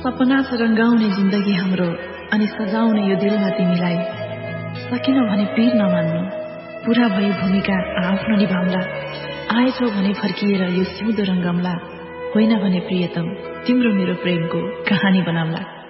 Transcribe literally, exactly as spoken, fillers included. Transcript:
सपना छ रंगाउने जिन्दगी हाम्रो, अनि सजाउने यो दिलमा तिमीलाई। सकिन भने पीर नमान्नु, पूरा भई भूमिका आफ्नो निभाउला। आएछौ भने फर्किएर यो सिउँदो रंगमला, होइन भने प्रियतम तिम्रो मेरो प्रेमको कहानी बनाउला।